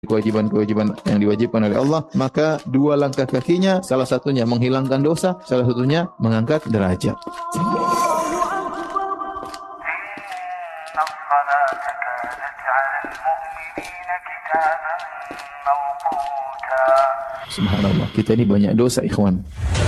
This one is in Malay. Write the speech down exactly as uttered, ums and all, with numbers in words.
kewajiban-kewajiban yang diwajibkan oleh Allah, maka dua langkah kakinya, salah satunya menghilangkan dosa, salah satunya mengangkat derajat. Subhanallah, kita ini banyak dosa, ikhwan.